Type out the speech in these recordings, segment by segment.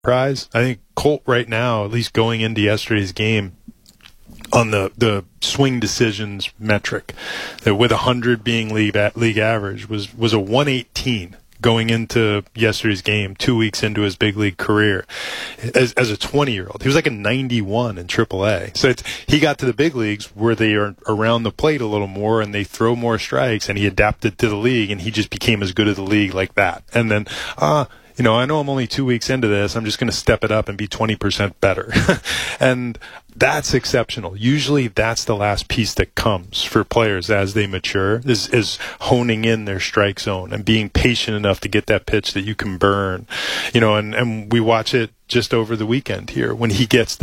prize. I think Colt right now, at least going into yesterday's game, on the swing decisions metric, that with 100 being league average, was a 118 going into yesterday's game 2 weeks into his big league career as a 20-year-old. He was like a 91 in AAA. So he got to the big leagues where they are around the plate a little more and they throw more strikes, and he adapted to the league, and he just became as good as the league like that. And then, I know I'm only 2 weeks into this. I'm just going to step it up and be 20% better. And that's exceptional. Usually that's the last piece that comes for players as they mature, is honing in their strike zone and being patient enough to get that pitch that you can burn. And we watch it just over the weekend here when he gets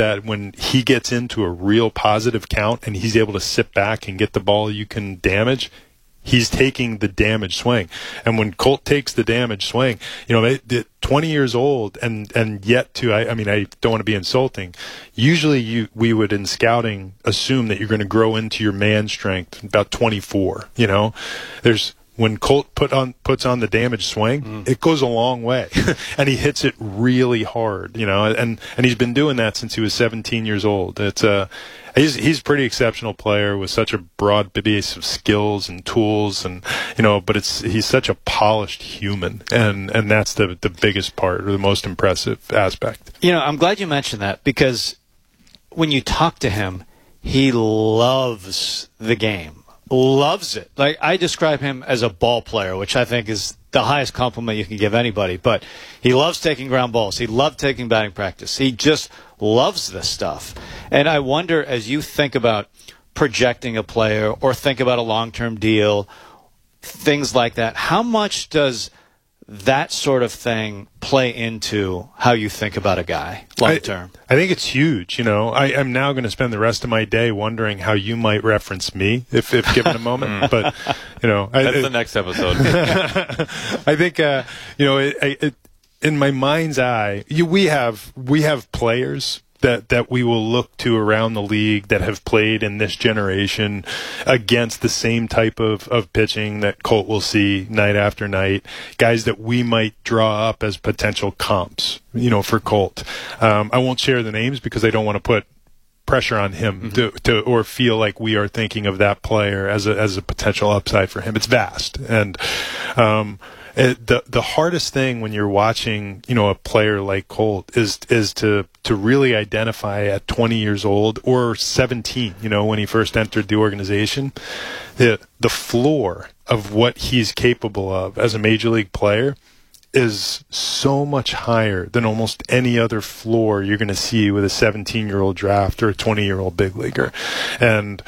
into a real positive count and he's able to sit back and get the ball you can damage. He's taking the damage swing. And when Colt takes the damage swing, 20 years old and yet to, I don't want to be insulting. Usually we would in scouting assume that you're going to grow into your man strength about 24. When Colt puts on the damage swing, it goes a long way, and he hits it really hard, and he's been doing that since he was 17 years old. He's a pretty exceptional player with such a broad base of skills and tools, and but he's such a polished human, and that's the biggest part, or the most impressive aspect. I'm glad you mentioned that, because when you talk to him, he loves the game. Loves it. Like, I describe him as a ball player, which I think is the highest compliment you can give anybody. But he loves taking ground balls. He loved taking batting practice. He just loves this stuff. And I wonder, as you think about projecting a player or think about a long-term deal, things like that, how much does that sort of thing play into how you think about a guy long term? I think it's huge. I'm now going to spend the rest of my day wondering how you might reference me if given a moment. But that's the next episode. I think in my mind's eye, we have players that we will look to around the league that have played in this generation against the same type of pitching that Colt will see night after night, guys that we might draw up as potential comps, for Colt. I won't share the names because I don't want to put pressure on him to or feel like we are thinking of that player as a potential upside for him. It's vast. And the hardest thing when you're watching, a player like Colt is to really identify at 20 years old or 17, when he first entered the organization, the floor of what he's capable of as a major league player is so much higher than almost any other floor you're going to see with a 17-year-old draft or a 20-year-old big leaguer. And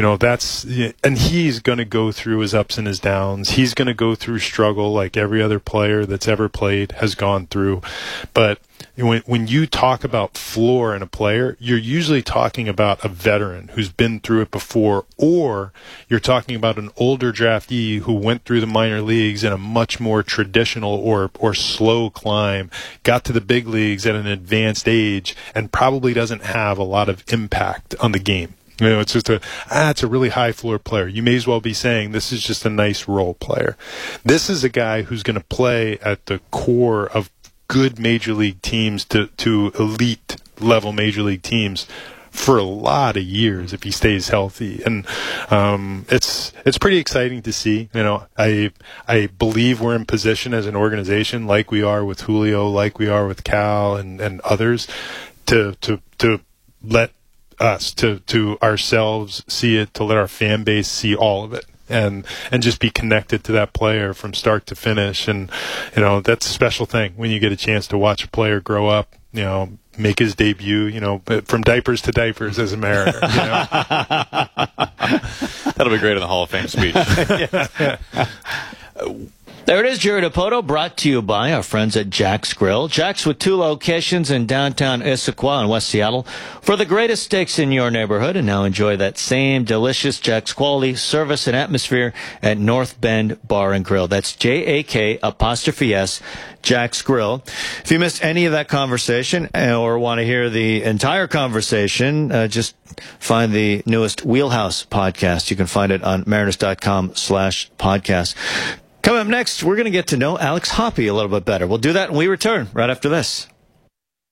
and he's going to go through his ups and his downs. He's going to go through struggle like every other player that's ever played has gone through. But when you talk about floor in a player, you're usually talking about a veteran who's been through it before, or you're talking about an older draftee who went through the minor leagues in a much more traditional or slow climb, got to the big leagues at an advanced age, and probably doesn't have a lot of impact on the game. It's just it's a really high floor player. You may as well be saying this is just a nice role player. This is a guy who's going to play at the core of good major league teams to elite level major league teams for a lot of years if he stays healthy. And it's pretty exciting to see. I believe we're in position as an organization, like we are with Julio, like we are with Cal and others, to let us to ourselves see it, to let our fan base see all of it, and just be connected to that player from start to finish. And that's a special thing when you get a chance to watch a player grow up, make his debut, from diapers to diapers as a Mariner. That'll be great in the Hall of Fame speech. There it is, Jerry Dipoto, brought to you by our friends at Jack's Grill. Jack's with 2 locations in downtown Issaquah and West Seattle for the greatest steaks in your neighborhood. And now enjoy that same delicious Jack's quality, service, and atmosphere at North Bend Bar and Grill. That's JAK''S, Jack's Grill. If you missed any of that conversation or want to hear the entire conversation, just find the newest Wheelhouse podcast. You can find it on mariners.com/podcast. Coming up next, we're going to get to know Alex Hoppe a little bit better. We'll do that when we return right after this.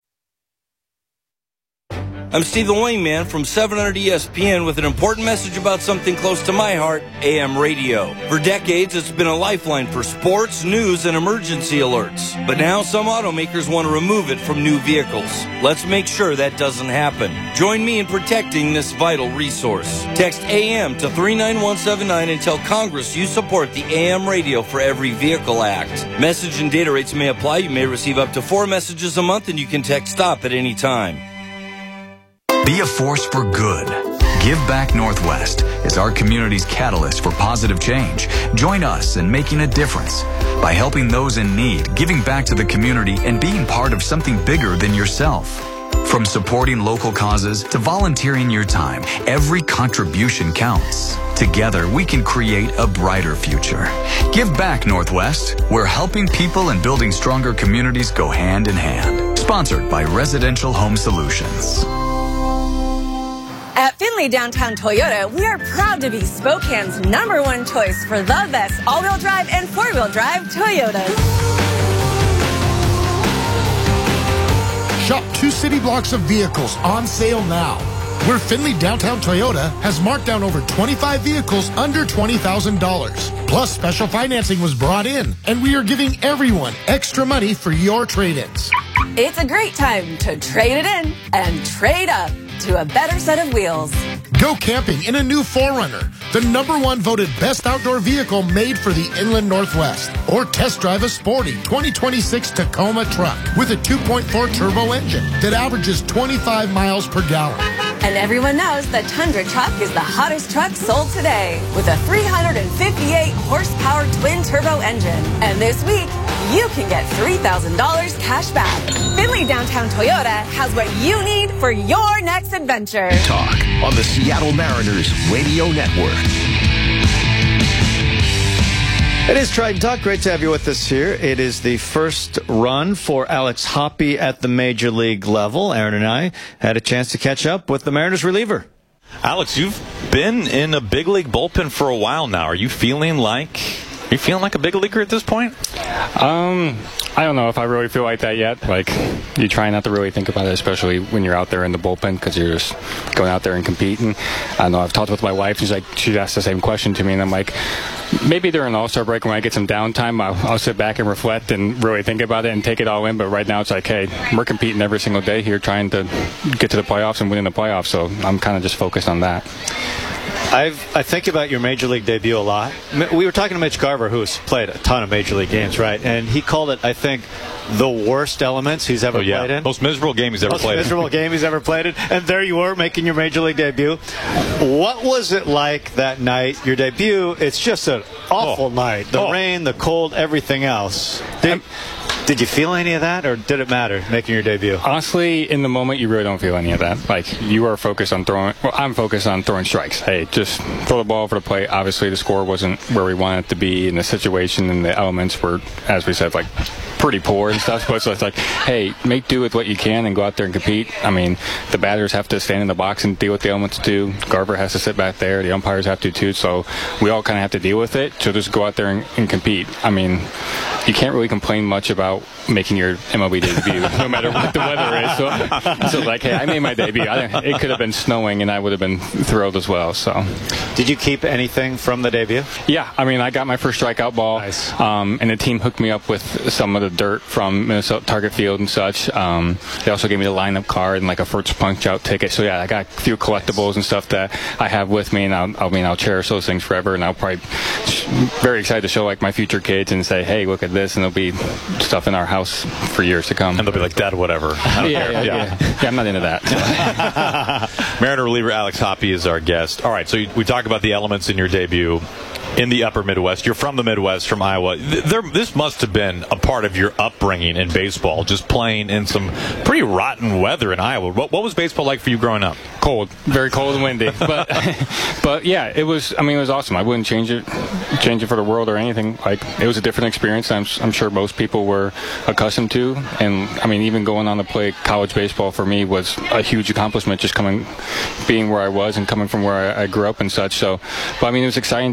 I'm Stephen Wingman from 700 ESPN with an important message about something close to my heart, AM radio. For decades, it's been a lifeline for sports, news, and emergency alerts. But now some automakers want to remove it from new vehicles. Let's make sure that doesn't happen. Join me in protecting this vital resource. Text AM to 39179 and tell Congress you support the AM Radio for Every Vehicle Act. Message and data rates may apply. You may receive up to 4 messages a month, and you can text STOP at any time. Be a force for good. Give Back Northwest is our community's catalyst for positive change. Join us in making a difference by helping those in need, giving back to the community, and being part of something bigger than yourself. From supporting local causes to volunteering your time, every contribution counts. Together, we can create a brighter future. Give Back Northwest, where helping people and building stronger communities go hand in hand. Sponsored by Residential Home Solutions. At Findlay Downtown Toyota, we are proud to be Spokane's #1 choice for the best all-wheel drive and four-wheel drive Toyotas. Shop 2 city blocks of vehicles on sale now. Where Findlay Downtown Toyota has marked down over 25 vehicles under $20,000. Plus, special financing was brought in, and we are giving everyone extra money for your trade-ins. It's a great time to trade it in and trade up to a better set of wheels. Go camping in a new 4Runner, the #1 voted best outdoor vehicle made for the Inland Northwest. Or test drive a sporty 2026 Tacoma truck with a 2.4 turbo engine that averages 25 miles per gallon. And everyone knows the Tundra truck is the hottest truck sold today with a 358 horsepower twin turbo engine. And this week, you can get $3,000 cash back. Findlay Downtown Toyota has what you need for your next adventure. Talk on the Seattle Mariners Radio Network. It is Triton Talk. Great to have you with us here. It is the first run for Alex Hoppe at the major league level. Aaron and I had a chance to catch up with the Mariners reliever. Alex, you've been in a big league bullpen for a while now. Are you feeling like a big leaguer at this point? I don't know if I really feel like that yet. Like, you try not to really think about it, especially when you're out there in the bullpen, because you're just going out there and competing. I know I've talked with my wife. She asked the same question to me, and I'm like, maybe during the All-Star break when I get some downtime, I'll sit back and reflect and really think about it and take it all in. But right now it's like, hey, we're competing every single day here, trying to get to the playoffs and winning the playoffs. So I'm kind of just focused on that. I think about your major league debut a lot. We were talking to Mitch Garver, who's played a ton of major league games, right? And he called it, I think, the worst elements he's ever played in. Most miserable game he's ever played in. Most miserable game he's ever played in. And there you were, making your major league debut. What was it like that night, your debut? It's just an awful night. The rain, the cold, everything else. Did you feel any of that, or did it matter making your debut? Honestly, in the moment, you really don't feel any of that. Like, you are focused on throwing. Well, I'm focused on throwing strikes. Hey, just throw the ball over the plate. Obviously, the score wasn't where we wanted it to be, and the situation and the elements were, as we said, like pretty poor and stuff. But so it's like, hey, make do with what you can and go out there and compete. I mean, the batters have to stand in the box and deal with the elements too. Garver has to sit back there. The umpires have to too. So we all kind of have to deal with it. So just go out there and compete. I mean, you can't really complain much about making your MLB debut, no matter what the weather is. So like, hey, I made my debut. It could have been snowing, and I would have been thrilled as well. So, did you keep anything from the debut? Yeah, I mean, I got my first strikeout ball, nice. And the team hooked me up with some of the dirt from Minnesota Target Field and such. They also gave me the lineup card and like a first punch-out ticket. So yeah, I got a few collectibles and stuff that I have with me, and I'll cherish those things forever. And I'll probably very excited to show like my future kids and say, hey, look at this, and there'll be stuff in our house for years to come. And they'll be like, Dad, whatever. I don't care. Yeah, I'm not into that. Mariner reliever Alex Hoppe is our guest. All right, so we talk about the elements in your debut in the upper Midwest. You're from the Midwest, from Iowa. This must have been a part of your upbringing in baseball, just playing in some pretty rotten weather in Iowa. What was baseball like for you growing up? Cold, very cold and windy. But yeah, it was awesome. I wouldn't change it for the world or anything. Like, it was a different experience. I'm sure most people were accustomed to. And I mean, even going on to play college baseball for me was a huge accomplishment, just being where I was and coming from where I grew up and such. So, but I mean, it was an exciting time.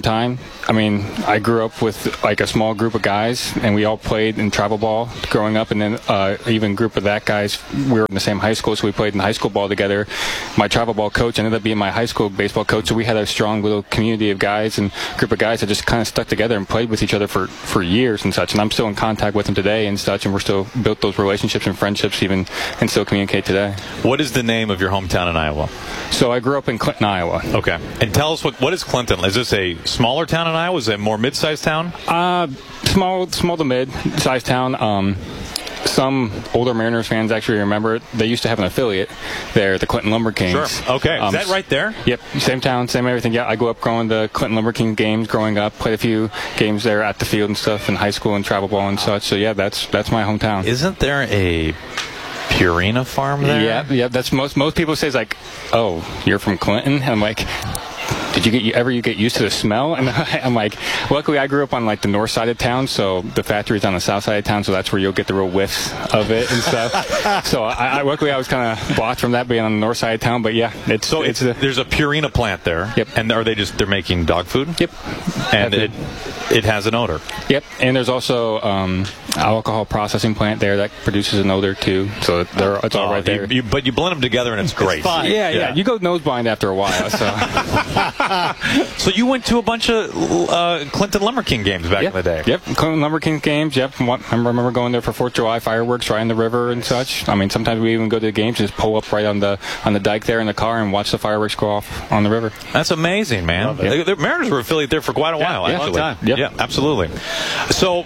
I mean, I grew up with like a small group of guys, and we all played in travel ball growing up, and then even group of that guys, we were in the same high school, so we played in high school ball together. My travel ball coach ended up being my high school baseball coach, so we had a strong little community of guys and group of guys that just kind of stuck together and played with each other for years and such. And I'm still in contact with them today and such, and we're still built those relationships and friendships even, and still communicate today. What is the name of your hometown in Iowa? So I grew up in Clinton, Iowa. Okay. And tell us, what is Clinton? Is this a smaller town in Iowa? Is it a more mid-sized town? Small to mid-sized town. Some older Mariners fans actually remember it. They used to have an affiliate there, the Clinton Lumber Kings. Sure. Okay. Is that right there? Yep. Same town, same everything. Yeah, I grew up going to Clinton Lumber King games growing up. Played a few games there at the field and stuff in high school and travel ball and such. So yeah, that's my hometown. Isn't there a Purina farm there? Yeah. That's most people say is like, oh, you're from Clinton? And I'm like, did you ever get used to the smell? And I'm like, luckily I grew up on like the north side of town, so the factory's on the south side of town, so that's where you'll get the real whiffs of it and stuff. So luckily I was kind of blocked from that being on the north side of town. But yeah, there's a Purina plant there. Yep. And they're making dog food? Yep. And it has an odor. Yep. And there's also alcohol processing plant there that produces an odor too. So it's all right there. But you blend them together and it's great. It's fine. Yeah. You go nose blind after a while. So. So you went to a bunch of Clinton Lumber King games back in the day. Yep, Clinton Lumber King games. Yep, I remember going there for 4th of July fireworks right on the river and such. I mean, sometimes we even go to the games, just pull up right on the dike there in the car and watch the fireworks go off on the river. That's amazing, man. The Mariners were affiliate there for quite a while. Yeah, actually. long time. Yep. Yeah, absolutely. So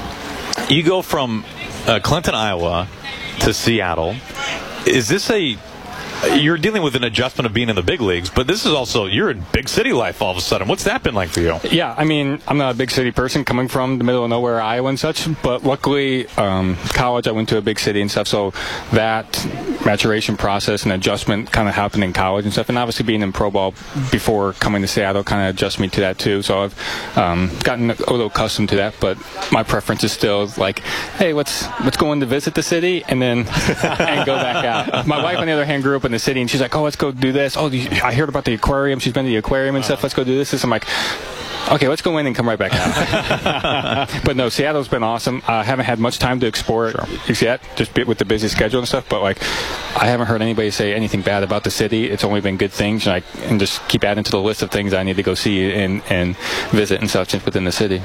you go from Clinton, Iowa, to Seattle. Is this you're dealing with an adjustment of being in the big leagues, but this is also, you're in big city life all of a sudden. What's that been like for you? Yeah, I mean, I'm not a big city person coming from the middle of nowhere, Iowa and such, but luckily, college, I went to a big city and stuff, so that maturation process and adjustment kind of happened in college and stuff, and obviously being in pro ball before coming to Seattle kind of adjusted me to that too, so I've gotten a little accustomed to that, but my preference is still like, hey, let's go in to visit the city and then and go back out. My wife, on the other hand, grew up in the city, and she's like, oh, let's go do this. Oh, I heard about the aquarium. She's been to the aquarium and stuff. Let's go do this. I'm like, okay, let's go in and come right back out. But no, Seattle's been awesome. I haven't had much time to explore it yet, just with the busy schedule and stuff. But like, I haven't heard anybody say anything bad about the city. It's only been good things, and just keep adding to the list of things I need to go see and visit and such within the city.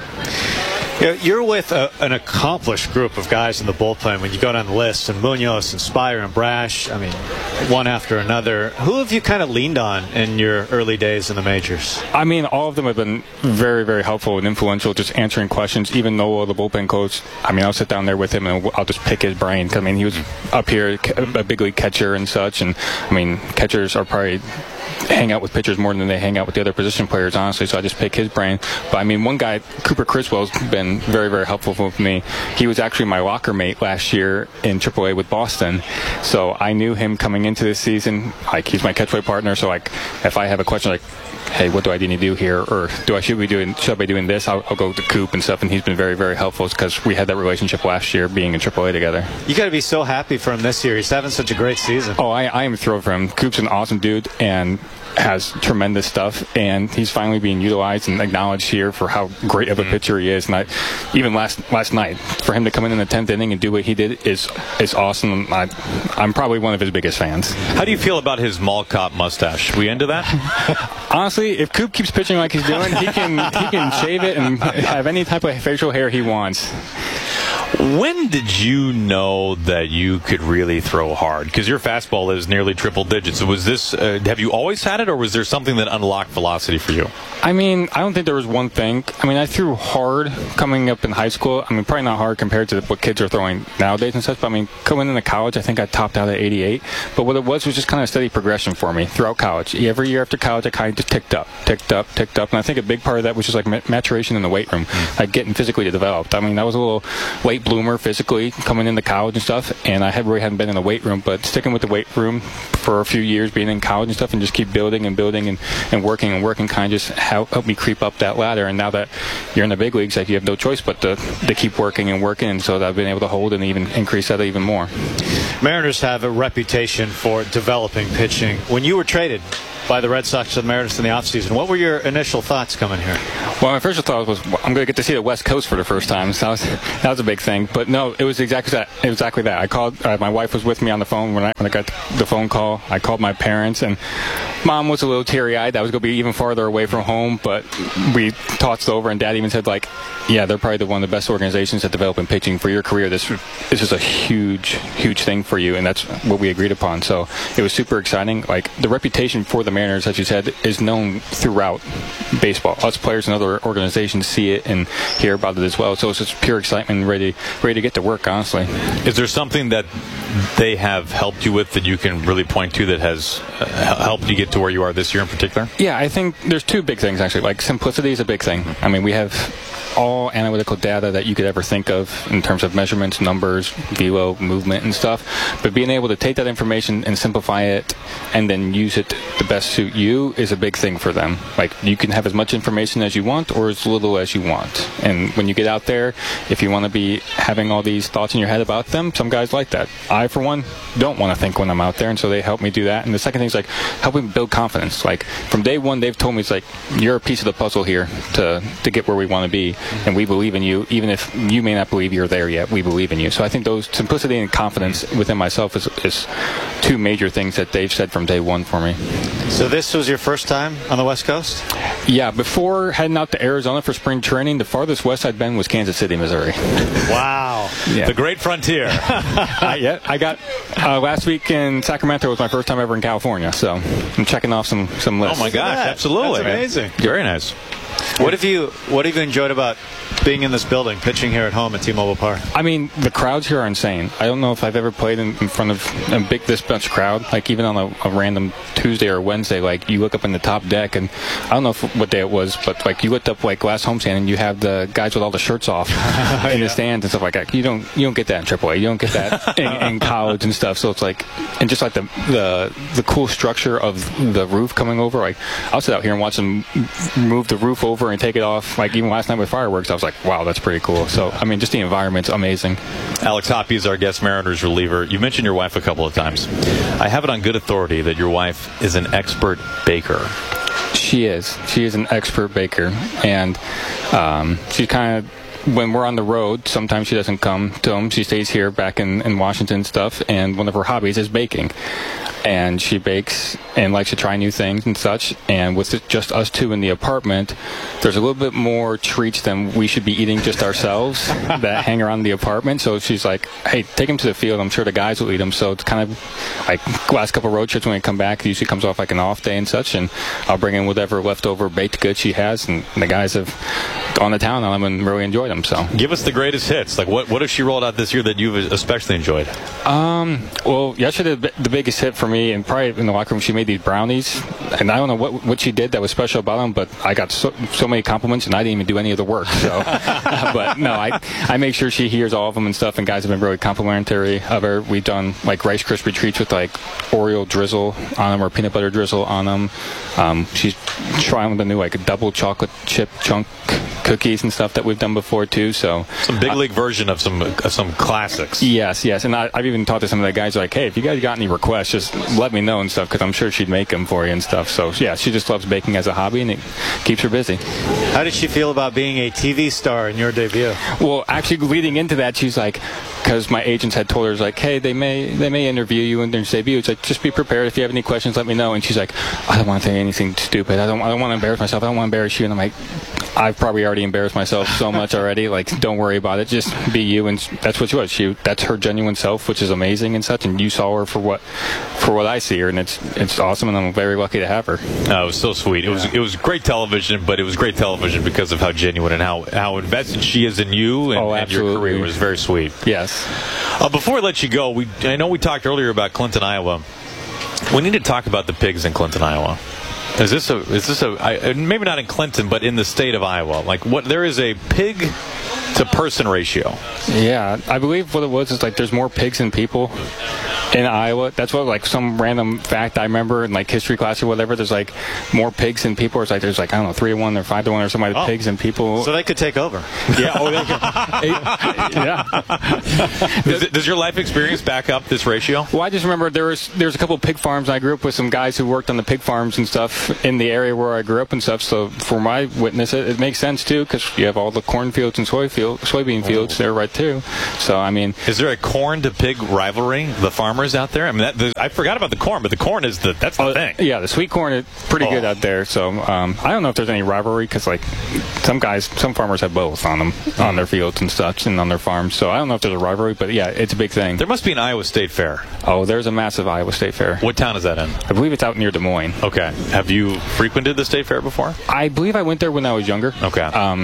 You're with an accomplished group of guys in the bullpen when you go down the list, and Munoz and Spire and Brash, I mean, one after another. Who have you kind of leaned on in your early days in the majors? I mean, all of them have been very, very helpful and influential, just answering questions. Even Noah, the bullpen coach, I mean, I'll sit down there with him and I'll just pick his brain. I mean, he was up here, a big league catcher and such, and I mean, catchers are probably hang out with pitchers more than they hang out with the other position players, honestly, so I just pick his brain. But I mean, one guy, Cooper Criswell's been very, very helpful with me. He was actually my locker mate last year in AAA with Boston, so I knew him coming into this season. Like, he's my catchway partner, so like, if I have a question like, hey, what do I need to do here, or should I be doing this, I'll go to Coop and stuff, and he's been very, very helpful because we had that relationship last year being in AAA together. You got to be so happy for him this year. He's having such a great season. Oh, I am thrilled for him. Coop's an awesome dude and has tremendous stuff, and he's finally being utilized and acknowledged here for how great of a pitcher he is. And even last night, for him to come in the 10th inning and do what he did is awesome. I'm probably one of his biggest fans. How do you feel about his mall cop mustache? We into that? Honestly, if Coop keeps pitching like he's doing, he can shave it and have any type of facial hair he wants. When did you know that you could really throw hard? Because your fastball is nearly triple digits. Was this? Have you always had it, or was there something that unlocked velocity for you? I mean, I don't think there was one thing. I mean, I threw hard coming up in high school. I mean, probably not hard compared to what kids are throwing nowadays and stuff. But I mean, coming into college, I think I topped out at 88. But what it was just kind of a steady progression for me throughout college. Every year after college, I kind of just ticked up. And I think a big part of that was just like maturation in the weight room, like getting physically developed. I mean, I was a little late bloomer physically coming into college and stuff, and I really hadn't been in the weight room, but sticking with the weight room for a few years, being in college and stuff, and just keep building and working kind of just helped me creep up that ladder. And now that you're in the big leagues, like, you have no choice but to keep working, and so that I've been able to hold and even increase that even more. Mariners have a reputation for developing pitching. When you were traded, by the Red Sox and the Mariners in the offseason. What were your initial thoughts coming here? Well, my first thought was, I'm going to get to see the West Coast for the first time. So that was a big thing. But no, it was exactly that. I called. My wife was with me on the phone when I got the phone call. I called my parents, and Mom was a little teary-eyed. That was going to be even farther away from home. But we talked over, and Dad even said, like, yeah, they're probably one of the best organizations that develop in pitching for your career. This is a huge thing for you, and that's what we agreed upon. So it was super exciting. Like, the reputation for the Mariners, as you said, is known throughout baseball. Us players and other organizations see it and hear about it as well. So it's just pure excitement and ready to get to work, honestly. Is there something that they have helped you with that you can really point to that has helped you get to where you are this year in particular? Yeah, I think there's two big things, actually. Like, simplicity is a big thing. I mean, we have all analytical data that you could ever think of in terms of measurements, numbers, velo, movement, and stuff. But being able to take that information and simplify it and then use it to best suit you is a big thing for them. Like, you can have as much information as you want or as little as you want. And when you get out there, if you want to be having all these thoughts in your head about them, some guys like that. I, for one, don't want to think when I'm out there, and so they help me do that. And the second thing is, like, helping build confidence. Like, from day one, they've told me, it's like, you're a piece of the puzzle here to get where we want to be. And we believe in you. Even if you may not believe you're there yet, we believe in you. So I think those simplicity and confidence within myself is two major things that they've said from day one for me. So this was your first time on the West Coast? Yeah, before heading out to Arizona for spring training, the farthest west I'd been was Kansas City, Missouri. Wow. Yeah. The great frontier. I got last week in Sacramento was my first time ever in California, so I'm checking off some lists. Oh my gosh, absolutely. That's amazing. Very nice. What have you enjoyed about being in this building, pitching here at home at T-Mobile Park? I mean, the crowds here are insane. I don't know if I've ever played in front of this much crowd. Like, even on a random Tuesday or Wednesday, like, you look up in the top deck, and I don't know what day it was, but, like, you looked up, like, last homestand, and you have the guys with all the shirts off in the stands and stuff like that. You don't get that in AAA. You don't get that in college and stuff. So it's like, and just like the cool structure of the roof coming over. Like, I'll sit out here and watch them move the roof over and take it off. Like, even last night with fireworks, I was like, wow, that's pretty cool. So, I mean, just the environment's amazing. Alex Hoppe is our guest Mariners reliever. You mentioned your wife a couple of times. I have it on good authority that your wife is an expert baker. She is. She is an expert baker. And she's kind of, when we're on the road, sometimes she doesn't come to them. She stays here back in Washington and stuff. And one of her hobbies is baking. And she bakes and likes to try new things and such. And with just us two in the apartment, there's a little bit more treats than we should be eating just ourselves that hang around the apartment. So she's like, hey, take them to the field. I'm sure the guys will eat them. So it's kind of like last couple of road trips when we come back, it usually comes off like an off day and such. And I'll bring in whatever leftover baked goods she has. And the guys have gone to town on them and really enjoyed them. So give us the greatest hits. Like, what has she rolled out this year that you've especially enjoyed? Well, yesterday the biggest hit for me, and probably in the locker room, she made these brownies, and I don't know what she did that was special about them, but I got so many compliments, and I didn't even do any of the work. So, but no, I make sure she hears all of them and stuff, and guys have been really complimentary of her. We've done like Rice Krispie treats with like Oreo drizzle on them or peanut butter drizzle on them. She's trying the new like double chocolate chip chunk cookies and stuff that we've done before too. So some big league version of some classics. Yes, and I've even talked to some of the guys like, hey, if you guys got any requests, just let me know and stuff, because I'm sure she'd make them for you and stuff. So yeah, she just loves baking as a hobby, and it keeps her busy. How did she feel about being a TV star in your debut? Well, actually, leading into that, she's like, because my agents had told her, like, hey, they may interview you in their debut. It's like, just be prepared. If you have any questions, let me know. And she's like, I don't want to say anything stupid. I don't want to embarrass myself. I don't want to embarrass you. And I'm like, I've probably already embarrassed myself so much already. Like, don't worry about it. Just be you. And that's what she was. That's her genuine self, which is amazing and such. And you saw her for what I see her, and it's awesome. And I'm very lucky to have her. Oh, it was so sweet. It was great television, but it was great television because of how genuine and how invested she is in you and your career. It was very sweet. Yes. Before I let you go, I know we talked earlier about Clinton, Iowa. We need to talk about the pigs in Clinton, Iowa. Is this maybe not in Clinton, but in the state of Iowa? Like, what? There is a pig to person ratio. Yeah, I believe what it was is like there's more pigs than people. in Iowa. That's what, like, some random fact I remember in, like, history class or whatever. There's, like, more pigs than people. It's like there's, like, I don't know, 3-1 or 5-1 or something like pigs and people. So they could take over. Yeah. Oh, they could. Yeah. Does your life experience back up this ratio? Well, I just remember there's a couple of pig farms. I grew up with some guys who worked on the pig farms and stuff in the area where I grew up and stuff. So for my witness, it makes sense too, because you have all the cornfields and soybean fields there right too. So I mean, is there a corn to pig rivalry? The farmers out there. I mean, I forgot about the corn, but the corn is that's the thing. Yeah, the sweet corn is pretty good out there. So I don't know if there's any rivalry, because like some farmers have both on them on their fields and such and on their farms. So I don't know if there's a rivalry, but yeah, it's a big thing. There must be an Iowa State Fair. Oh, there's a massive Iowa State Fair. What town is that in? I believe it's out near Des Moines. Okay. Have you frequented the State Fair before? I believe I went there when I was younger. Okay.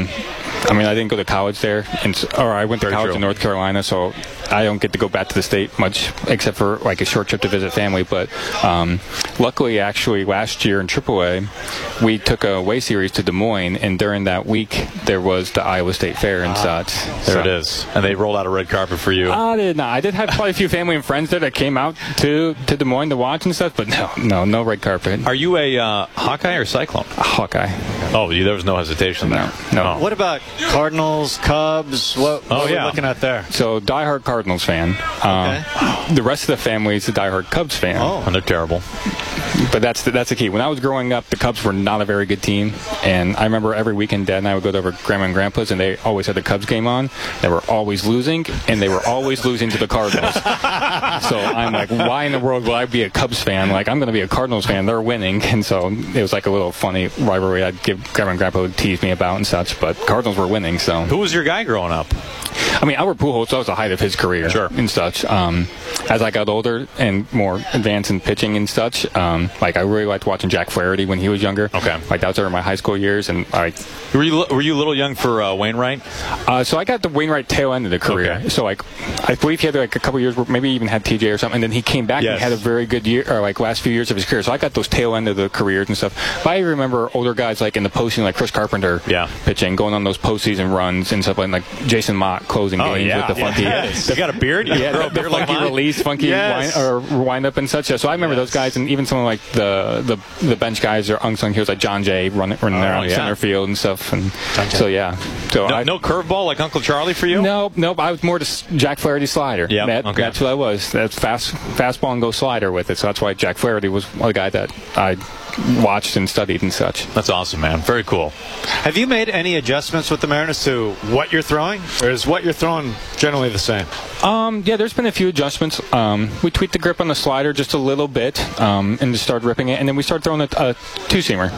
I mean, I didn't go to college there, or I went to college in North Carolina, so I don't get to go back to the state much, except for like a short trip to visit family. But luckily, actually, last year in AAA, we took a away series to Des Moines, and during that week, there was the Iowa State Fair and such. There it is. And they rolled out a red carpet for you. I did not. I did have quite a few family and friends there that came out to Des Moines to watch and stuff, but no red carpet. Are you a Hawkeye or Cyclone? A Hawkeye. Oh, there was no hesitation there. No. What about Cardinals, Cubs? What are we looking at there? So, diehard Cardinals fan. Okay. The rest of the family is a diehard Cubs fan. Oh, and they're terrible. But that's the key. When I was growing up, the Cubs were not a very good team, and I remember every weekend Dad and I would go over to Grandma and Grandpa's, and they always had the Cubs game on. They were always losing, and they were always losing to the Cardinals. So I'm like, why in the world would I be a Cubs fan? Like, I'm going to be a Cardinals fan. They're winning. And so it was like a little funny rivalry I'd give Grandma and Grandpa would tease me about and such, but Cardinals were winning. So who was your guy growing up? I mean, Albert Pujols, that was the height of his career and such. As I got older and more advanced in pitching and such, like I really liked watching Jack Flaherty when he was younger. Okay. Like that was during my high school years. And were you a little young for Wainwright? So I got the Wainwright tail end of the career. Okay. So like I believe he had like a couple years where maybe even had TJ or something, and then he came back and he had a very good year, or like last few years of his career. So I got those tail end of the careers and stuff. But I remember older guys like in the postseason, like Chris Carpenter pitching, going on those postseason runs and stuff like Jason Mott closing games with the funky. You got a beard? The funky release, funky wind up and such. So I remember those guys, and even some of like the bench guys or unsung heroes like John Jay running there on center field and stuff. And so no curveball like Uncle Charlie for you? No. I was more just Jack Flaherty slider. Yeah, that's what I was. That's fastball and go slider with it. So that's why Jack Flaherty was the guy that I watched and studied and such. That's awesome, man. Very cool. Have you made any adjustments with the Mariners to what you're throwing, or is what you're throwing generally the same? Yeah, there's been a few adjustments. We tweaked the grip on the slider just a little bit, and just started ripping it, and then we started throwing a two-seamer.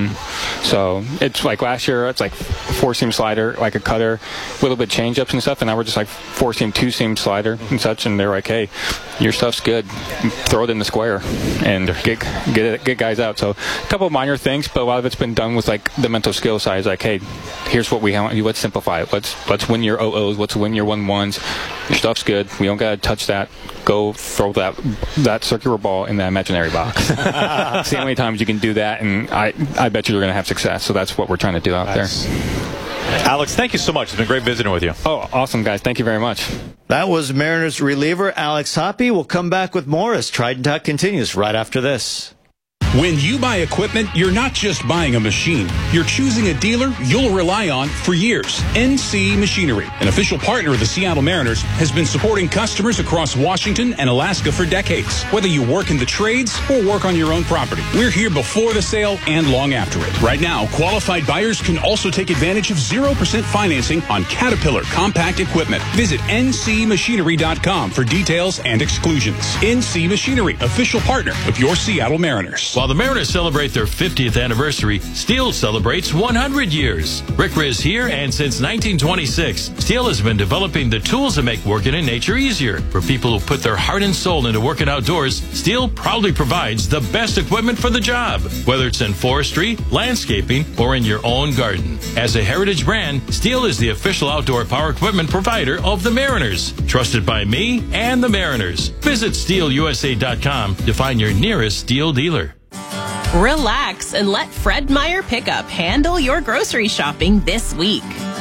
So it's like last year, it's like four-seam slider, like a cutter, a little bit change-ups and stuff, and now we're just like four-seam, two-seam slider and such, and they're like, hey, your stuff's good, throw it in the square, and get guys out. So a couple of minor things, but a lot of it's been done with like the mental skill side. It's like, hey, here's what we want you. Let's simplify it. Let's win your 0-0s. Let's win your 1-1s. Your stuff's good. We don't gotta touch that. Go throw that circular ball in that imaginary box. See how many times you can do that, and I bet you're gonna have success. So that's what we're trying to do out there. Alex, thank you so much. It's been great visiting with you. Oh, awesome, guys. Thank you very much. That was Mariners reliever Alex Hoppe. We'll come back with more as Trident Talk continues right after this. When you buy equipment, you're not just buying a machine. You're choosing a dealer you'll rely on for years. NC Machinery, an official partner of the Seattle Mariners, has been supporting customers across Washington and Alaska for decades. Whether you work in the trades or work on your own property, we're here before the sale and long after it. Right now, qualified buyers can also take advantage of 0% financing on Caterpillar compact equipment. Visit ncmachinery.com for details and exclusions. NC Machinery, official partner of your Seattle Mariners. While the Mariners celebrate their 50th anniversary, Steel celebrates 100 years. Rick Riz here, and since 1926, Steel has been developing the tools that make working in nature easier. For people who put their heart and soul into working outdoors, Steel proudly provides the best equipment for the job, whether it's in forestry, landscaping, or in your own garden. As a heritage brand, Steel is the official outdoor power equipment provider of the Mariners. Trusted by me and the Mariners. Visit SteelUSA.com to find your nearest Steel dealer. Relax and let Fred Meyer Pickup handle your grocery shopping this week.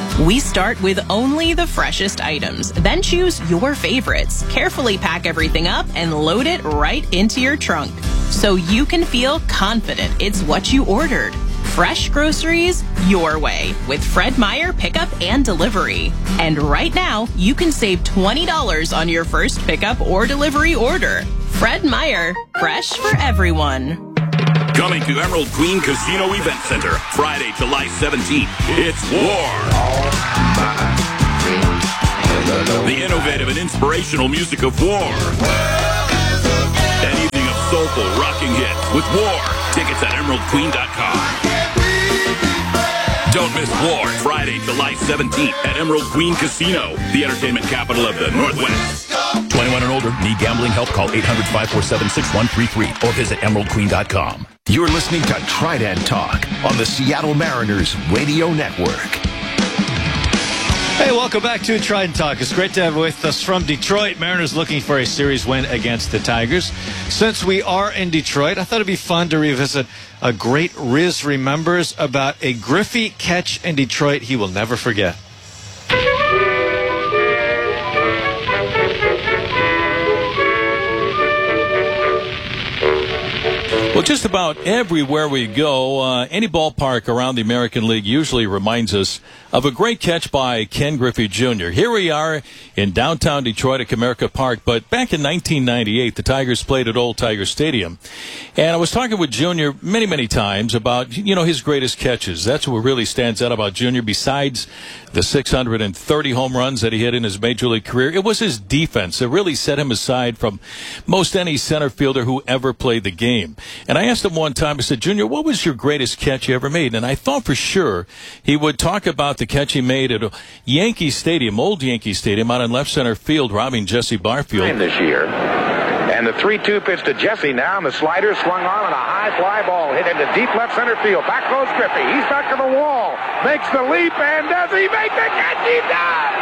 We start with only the freshest items, then choose your favorites. Carefully pack everything up and load it right into your trunk so you can feel confident it's what you ordered. Fresh groceries your way with Fred Meyer pickup and delivery. And right now, you can save $20 on your first pickup or delivery order. Fred Meyer, fresh for everyone. Coming to Emerald Queen Casino Event Center, Friday, July 17th, it's War. The innovative and inspirational music of War. An evening of soulful rocking hits with War. Tickets at emeraldqueen.com. Don't miss War, Friday, July 17th at Emerald Queen Casino, the entertainment capital of the Northwest. 21 and older, need gambling help? Call 800-547-6133 or visit emeraldqueen.com. You're listening to Trident Talk on the Seattle Mariners Radio Network. Hey, welcome back to Trident Talk. It's great to have with us from Detroit. Mariners looking for a series win against the Tigers. Since we are in Detroit, I thought it'd be fun to revisit a great Riz remembers about a Griffey catch in Detroit he will never forget. Well, just about everywhere we go, any ballpark around the American League usually reminds us of a great catch by Ken Griffey Jr. Here we are in downtown Detroit at Comerica Park, but back in 1998, the Tigers played at Old Tiger Stadium. And I was talking with Jr. many, many times about, his greatest catches. That's what really stands out about Jr. Besides the 630 home runs that he hit in his major league career, it was his defense that really set him aside from most any center fielder who ever played the game. And I asked him one time, I said, Junior, what was your greatest catch you ever made? And I thought for sure he would talk about the catch he made at Yankee Stadium, old Yankee Stadium, out in left center field, robbing Jesse Barfield. This year. And the 3-2 pitch to Jesse now, and the slider swung on, and a high fly ball hit into deep left center field. Back goes Griffey. He's back to the wall. Makes the leap, and does he make the catch? He does!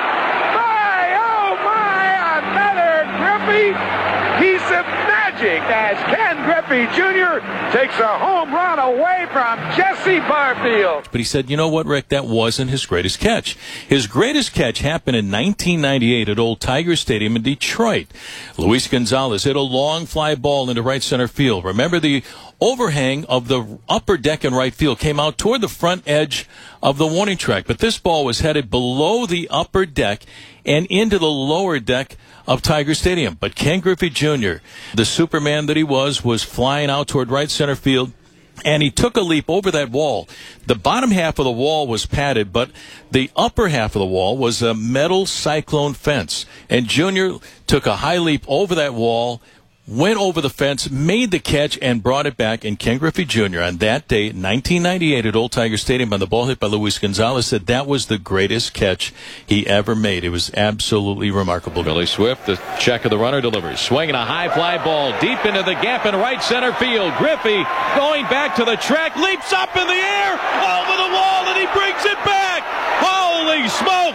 My, oh my, another Griffey piece of magic as Ken Griffey Jr. takes a home run away from Jesse Barfield. But he said, you know what, Rick, that wasn't his greatest catch. His greatest catch happened in 1998 at Old Tiger Stadium in Detroit. Luis Gonzalez hit a long fly ball into right center field. Remember, the overhang of the upper deck in right field came out toward the front edge of the warning track, but this ball was headed below the upper deck and into the lower deck of Tiger Stadium. But Ken Griffey Jr., the Superman that he was flying out toward right center field, and he took a leap over that wall. The bottom half of the wall was padded, but the upper half of the wall was a metal cyclone fence. And Jr. took a high leap over that wall, went over the fence, made the catch, and brought it back. And Ken Griffey Jr. on that day, 1998, at Old Tiger Stadium, on the ball hit by Luis Gonzalez, said that was the greatest catch he ever made. It was absolutely remarkable. Billy Swift, the check of the runner, delivers. Swinging a high fly ball deep into the gap in right center field. Griffey going back to the track, leaps up in the air, over the wall, and he brings it back. Holy smoke!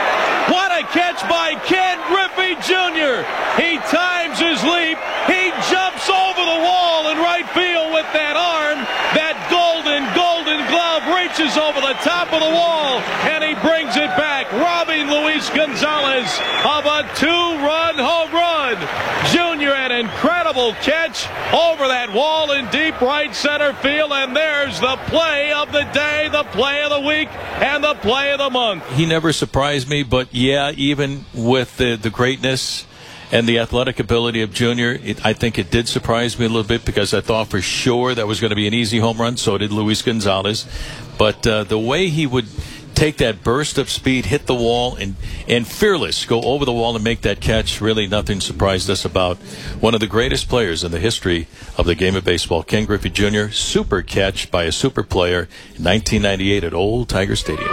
What a catch by Ken Griffey Jr. He times his leap. He jumps over the wall in right field with that arm. That golden glove reaches over the top of the wall, and he brings it back, robbing Luis Gonzalez of a 2-run home run. Junior, an incredible catch over that wall in deep right center field, and there's the play of the day, the play of the week, and the play of the month. He never surprised me, but yeah, even with the greatness and the athletic ability of Junior, I think it did surprise me a little bit, because I thought for sure that was going to be an easy home run. So did Luis Gonzalez. But the way he would take that burst of speed, hit the wall, and fearless go over the wall and make that catch, really nothing surprised us about one of the greatest players in the history of the game of baseball, Ken Griffey Jr. Super catch by a super player in 1998 at Old Tiger Stadium.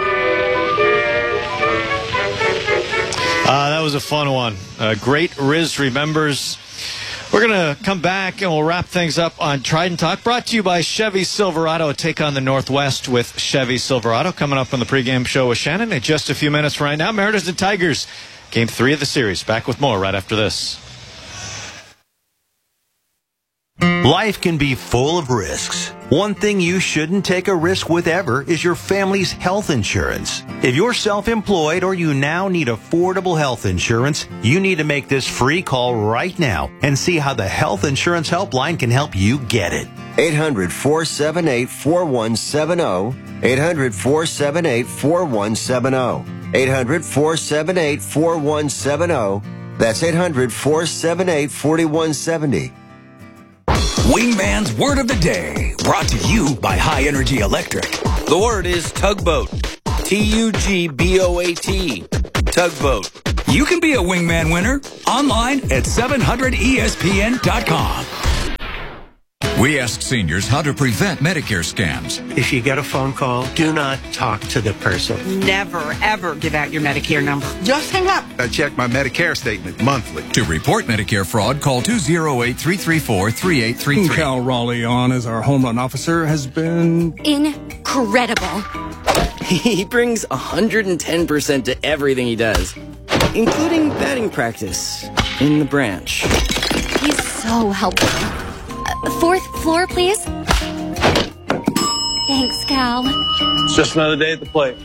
That was a fun one. Great Riz remembers. We're going to come back and we'll wrap things up on Trident Talk, brought to you by Chevy Silverado. Take on the Northwest with Chevy Silverado. Coming up on the pregame show with Shannon in just a few minutes right now. Mariners and Tigers, Game 3 of the series. Back with more right after this. Life can be full of risks. One thing you shouldn't take a risk with ever is your family's health insurance. If you're self-employed or you now need affordable health insurance, you need to make this free call right now and see how the Health Insurance Helpline can help you get it. 800-478-4170. 800-478-4170. 800-478-4170. That's 800-478-4170. Wingman's Word of the Day, brought to you by High Energy Electric. The word is tugboat. T-U-G-B-O-A-T. Tugboat. You can be a Wingman winner online at 700ESPN.com. We asked seniors how to prevent Medicare scams. If you get a phone call, do not talk to the person. Never, ever give out your Medicare number. Just hang up. I check my Medicare statement monthly. To report Medicare fraud, call 208-334-3833. Cal Raleigh on as our home run officer has been incredible. He brings 110% to everything he does, including batting practice in the branch. He's so helpful. 4th floor, please. Thanks, Cal. It's just another day at the plate.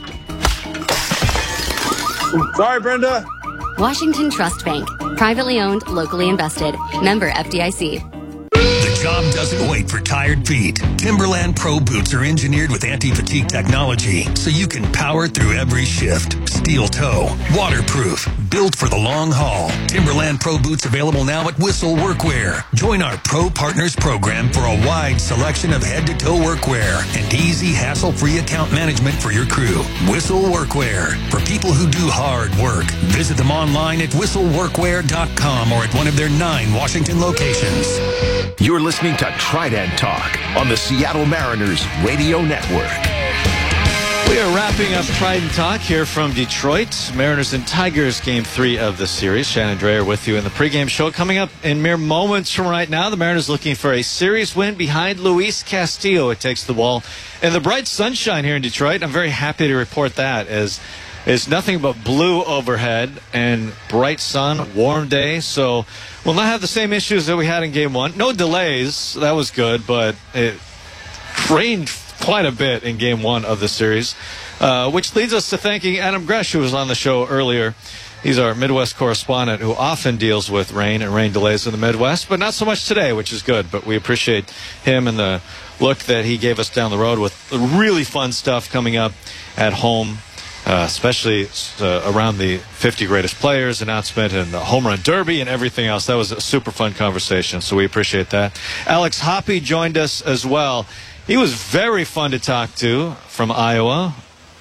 Sorry, Brenda. Washington Trust Bank. Privately owned, locally invested. Member FDIC. The job doesn't wait for tired feet. Timberland Pro Boots are engineered with anti-fatigue technology, so you can power through every shift. Steel toe, waterproof, built for the long haul. Timberland Pro Boots available now at Whistle Workwear. Join our Pro Partners program for a wide selection of head-to-toe workwear and easy, hassle-free account management for your crew. Whistle Workwear, for people who do hard work. Visit them online at whistleworkwear.com or at one of their 9 Washington locations. You're listening to Trident Talk on the Seattle Mariners Radio Network. We are wrapping up Trident Talk here from Detroit. Mariners and Tigers, Game 3 of the series. Shannon Dreyer with you in the pregame show. Coming up in mere moments from right now, the Mariners looking for a series win behind Luis Castillo. It takes the ball in the bright sunshine here in Detroit. I'm very happy to report that, as it's nothing but blue overhead and bright sun, warm day. So we'll not have the same issues that we had in Game 1. No delays. That was good, but it rained quite a bit in Game 1 of the series, which leads us to thanking Adam Gresh, who was on the show earlier. He's our Midwest correspondent who often deals with rain and rain delays in the Midwest, but not so much today, which is good. But we appreciate him and the look that he gave us down the road with really fun stuff coming up at home. Especially around the 50 greatest players announcement and the home run derby and everything else. That was a super fun conversation, so we appreciate that. Alex Hoppe joined us as well. He was very fun to talk to from Iowa.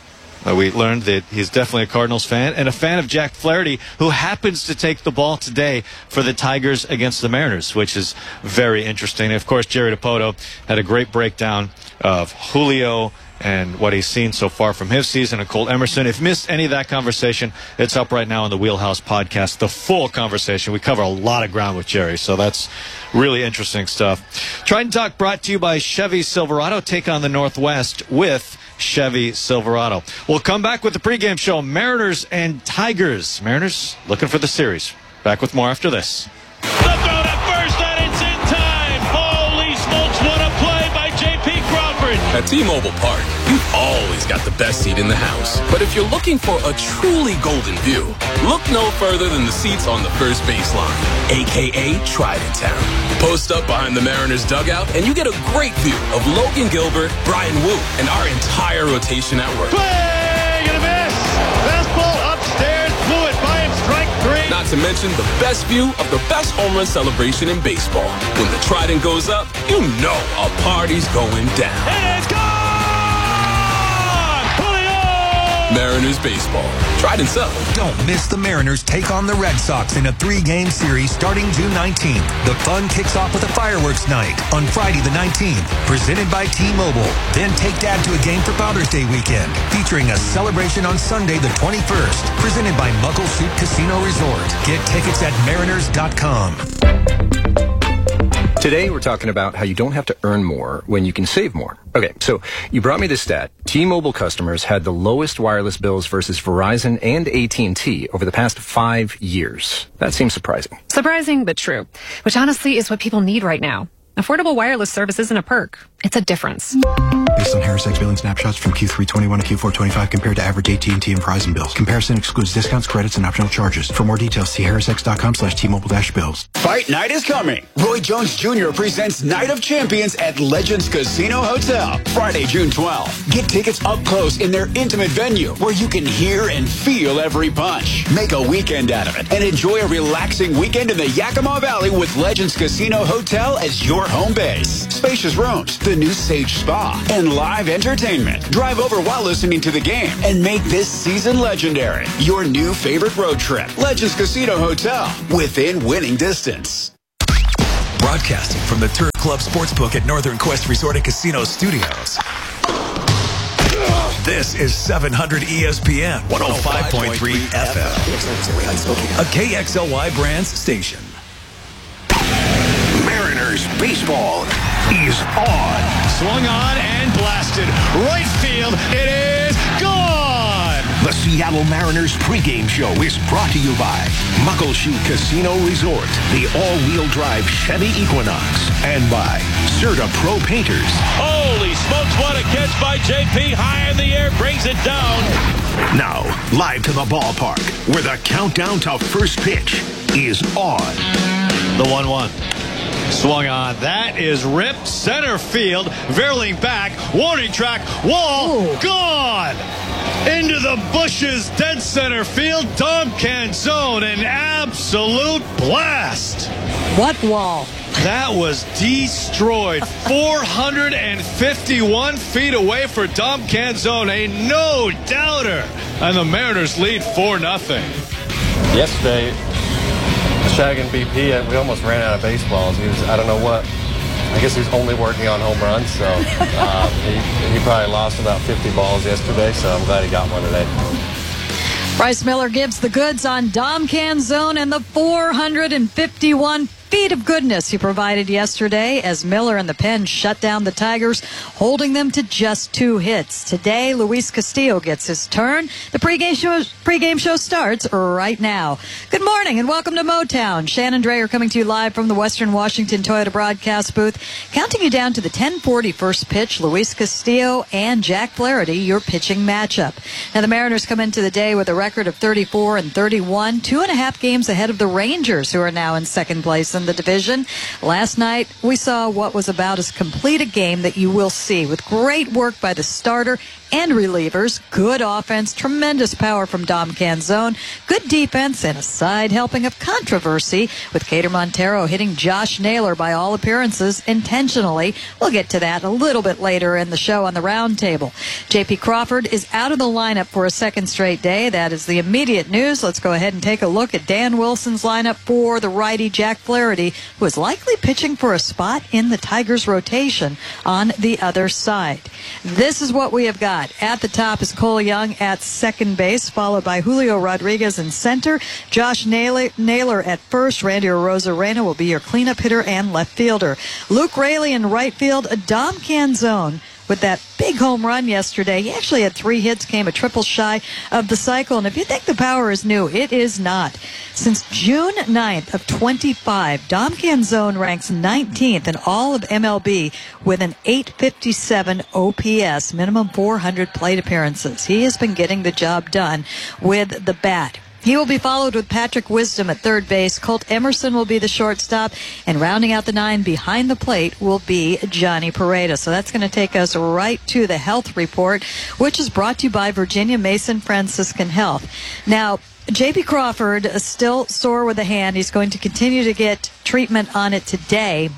We learned that he's definitely a Cardinals fan and a fan of Jack Flaherty, who happens to take the ball today for the Tigers against the Mariners, which is very interesting. And of course, Jerry Dipoto had a great breakdown of Julio and what he's seen so far from his season, and Cole Emerson. If you missed any of that conversation, it's up right now on the Wheelhouse podcast, the full conversation. We cover a lot of ground with Jerry, so that's really interesting stuff. Trident Talk brought to you by Chevy Silverado. Take on the Northwest with Chevy Silverado. We'll come back with the pregame show, Mariners and Tigers. Mariners looking for the series. Back with more after this. The throw to first, and it's in time. Holy smokes, what a play by J.P. Crawford. At T-Mobile Park, you've always got the best seat in the house. But if you're looking for a truly golden view, look no further than the seats on the first baseline, a.k.a. Trident Town. Post up behind the Mariners dugout, and you get a great view of Logan Gilbert, Brian Wu, and our entire rotation at work. Play, gonna miss. Fastball upstairs, blew it by him, strike 3. Not to mention the best view of the best home run celebration in baseball. When the Trident goes up, you know a party's going down. And it's gone! Mariners baseball. Trident Southern. Don't miss the Mariners take on the Red Sox in a 3-game series starting June 19th. The fun kicks off with a fireworks night on Friday the 19th, presented by T-Mobile. Then take Dad to a game for Father's Day weekend, featuring a celebration on Sunday the 21st, presented by Muckleshoot Casino Resort. Get tickets at mariners.com. Today, we're talking about how you don't have to earn more when you can save more. Okay, so you brought me this stat. T-Mobile customers had the lowest wireless bills versus Verizon and AT&T over the past 5 years. That seems surprising. Surprising, but true. Which honestly is what people need right now. Affordable wireless service isn't a perk. It's a difference. Based on Harris X billing snapshots from Q3 21 to Q4 25 compared to average AT&T and Verizon bills. Comparison excludes discounts, credits, and optional charges. For more details, see harrisx.com/T-Mobile-bills. Fight night is coming. Roy Jones Jr. presents Night of Champions at Legends Casino Hotel. Friday, June 12th. Get tickets up close in their intimate venue where you can hear and feel every punch. Make a weekend out of it and enjoy a relaxing weekend in the Yakima Valley with Legends Casino Hotel as your home base. Spacious rooms, the new Sage Spa, and live entertainment. Drive over while listening to the game and make this season legendary. Your new favorite road trip. Legends Casino Hotel, within winning distance. Broadcasting from the Turf Club Sportsbook at Northern Quest Resort and Casino Studios. This is 700 ESPN 105.3 FM. A KXLY Brands station. Mariners baseball is on. Swung on and blasted. Right field. It is gone. The Seattle Mariners pregame show is brought to you by Muckleshoot Casino Resort, the all-wheel drive Chevy Equinox, and by Serta Pro Painters. Holy smokes, what a catch by JP. High in the air, brings it down. Now, live to the ballpark, where the countdown to first pitch is on. The 1-1. Swung on. That is ripped center field. Verling back. Warning track. Wall. Gone. Into the bushes. Dead center field. Dom Canzone. An absolute blast. What wall? That was destroyed. 451 feet away for Dom Canzone. A no-doubter. And the Mariners lead 4-0. Yesterday, Shagan BP, we almost ran out of baseballs. He was, I don't know what, I guess he was only working on home runs, so he probably lost about 50 balls yesterday, so I'm glad he got one today. Bryce Miller gives the goods on Dom Canzone and the 451 feet of goodness he provided yesterday as Miller and the pen shut down the Tigers, holding them to just 2 hits. Today, Luis Castillo gets his turn. The pregame show starts right now. Good morning and welcome to Motown. Shannon Drayer coming to you live from the Western Washington Toyota broadcast booth, counting you down to the 10:40 first pitch. Luis Castillo and Jack Flaherty, your pitching matchup. Now, the Mariners come into the day with a record of 34-31, 2.5 games ahead of the Rangers, who are now in second place in the division. Last night, we saw what was about as complete a game that you will see, with great work by the starter and relievers, good offense, tremendous power from Dom Canzone, good defense, and a side helping of controversy, with Cater Montero hitting Josh Naylor by all appearances intentionally. We'll get to that a little bit later in the show on the roundtable. J.P. Crawford is out of the lineup for a second straight day. That is the immediate news. Let's go ahead and take a look at Dan Wilson's lineup for the righty Jack Flaherty, who is likely pitching for a spot in the Tigers' rotation on the other side. This is what we have got. At the top is Cole Young at second base, followed by Julio Rodriguez in center, Josh Naylor at first. Randy Arozarena will be your cleanup hitter and left fielder. Luke Raley in right field. Dom Canzone with that big home run yesterday. He actually had 3 hits, came a triple shy of the cycle. And if you think the power is new, it is not. Since June 9th of 25, Dom Canzone ranks 19th in all of MLB with an 857 OPS, minimum 400 plate appearances. He has been getting the job done with the bat. He will be followed with Patrick Wisdom at third base. Colt Emerson will be the shortstop. And rounding out the 9 behind the plate will be Johnny Pareda. So that's going to take us right to the health report, which is brought to you by Virginia Mason Franciscan Health. Now, J.P. Crawford is still sore with a hand. He's going to continue to get treatment on it today.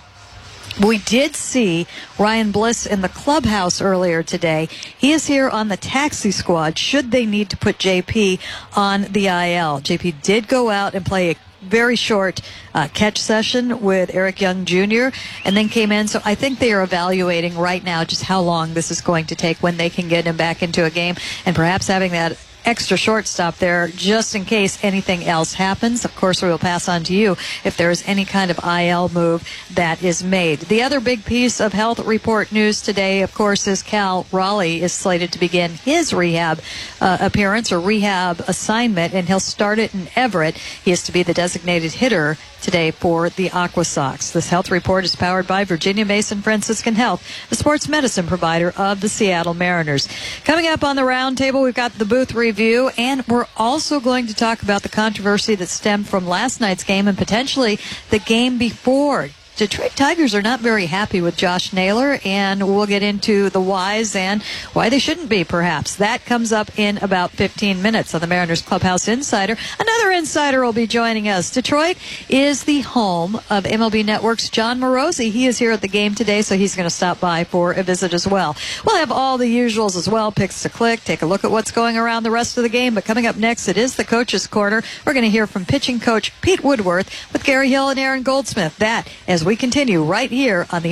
We did see Ryan Bliss in the clubhouse earlier today. He is here on the taxi squad should they need to put JP on the IL. JP did go out and play a very short catch session with Eric Young Jr. and then came in. So I think they are evaluating right now just how long this is going to take, when they can get him back into a game, and perhaps having that extra shortstop there just in case anything else happens. Of course, we will pass on to you if there is any kind of IL move that is made. The other big piece of health report news today, of course, is Cal Raleigh is slated to begin his rehab appearance or rehab assignment, and he'll start it in Everett. He is to be the designated hitter today for the Aqua Sox. This health report is powered by Virginia Mason Franciscan Health, the sports medicine provider of the Seattle Mariners. Coming up on the roundtable, we've got the booth review, and we're also going to talk about the controversy that stemmed from last night's game and potentially the game before. Detroit Tigers are not very happy with Josh Naylor, and we'll get into the whys and why they shouldn't be, perhaps. That comes up in about 15 minutes on the Mariners Clubhouse Insider. Another insider will be joining us. Detroit is the home of MLB Network's John Morosi. He is here at the game today, so he's going to stop by for a visit as well. We'll have all the usuals as well, picks to click, take a look at what's going around the rest of the game. But coming up next, it is the Coach's Corner. We're going to hear from pitching coach Pete Woodworth with Gary Hill and Aaron Goldsmith. That as we continue right here on the